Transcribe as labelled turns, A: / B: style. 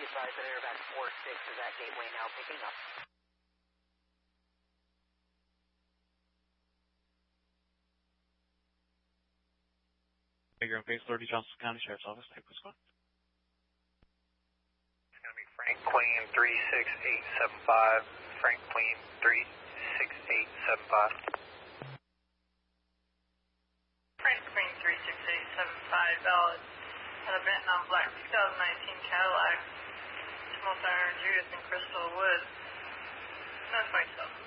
A: advised that Airbax 46 is at Gateway now picking up.
B: Figure and face 30 Johnson County Sheriff's Office. Type what's going on?
C: It's going to be Frank Queen 36875. Frank Queen 36875.
D: Frank Queen 36875, valid. Had a Benton on black 2019 Cadillac. Small tire Judith and Crystal Wood. Notify yourself.